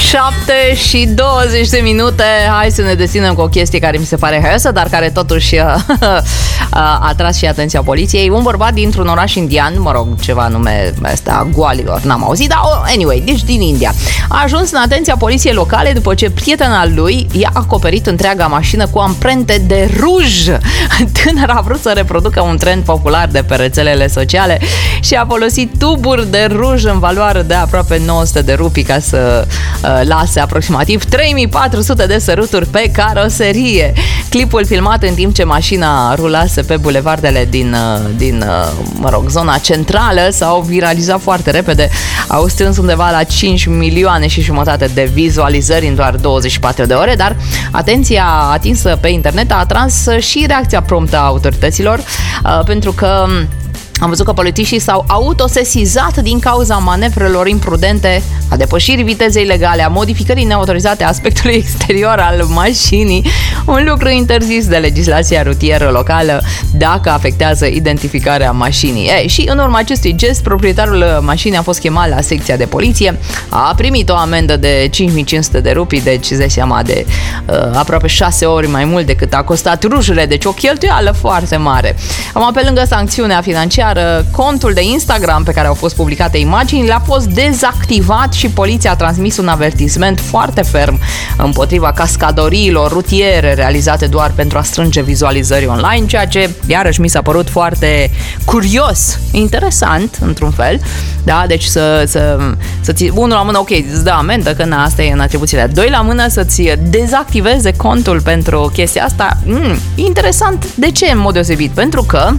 7:20. Hai să ne destinăm cu o chestie care mi se pare haioasă, dar care totuși a atras și atenția poliției. Un bărbat dintr-un oraș indian, mă rog, ceva nume ăsta, Gwalior, n-am auzit, dar anyway, deci din India, a ajuns în atenția poliției locale după ce prietena lui i-a acoperit întreaga mașină cu amprente de ruj. Tânăra a vrut să reproducă un trend popular de pe rețelele sociale și a folosit tuburi de ruj în valoare de aproape 900 de rupii ca să lase aproximativ 3400 de săruturi pe caroserie. Clipul filmat în timp ce mașina rulase pe bulevardele din zona centrală s-au viralizat foarte repede. Au strâns undeva la 5 milioane și jumătate de vizualizări în doar 24 de ore, dar atenția atinsă pe internet a atras și reacția promptă a autorităților, pentru că am văzut că polițiștii s-au autosesizat din cauza manevrelor imprudente, a depășirii vitezei ilegale, a modificării neautorizate a aspectului exterior al mașinii, un lucru interzis de legislația rutieră locală dacă afectează identificarea mașinii. Și în urma acestui gest, proprietarul mașinii a fost chemat la secția de poliție, a primit o amendă de 5500 de rupii, deci îți dai seama de aproape 6 ori mai mult decât a costat rujurile, deci o cheltuială foarte mare. Acum, pe lângă sancțiunea financiară, contul de Instagram pe care au fost publicate imaginile a fost dezactivat și poliția a transmis un avertisment foarte ferm împotriva cascadoriilor rutiere realizate doar pentru a strânge vizualizări online, ceea ce iarăși mi s-a părut foarte curios, interesant într-un fel, da? Deci să-ți unul la mână, ok, îți dă amendă, că asta e în atribuțiile, doi la mână să-ți dezactiveze contul pentru chestia asta. Interesant. De ce în mod deosebit? Pentru că